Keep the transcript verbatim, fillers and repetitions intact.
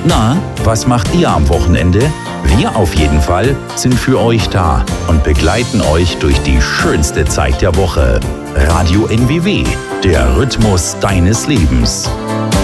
Na, was macht ihr am Wochenende? Wir auf jeden Fall sind für euch da und begleiten euch durch die schönste Zeit der Woche. Radio N W W, der Rhythmus deines Lebens.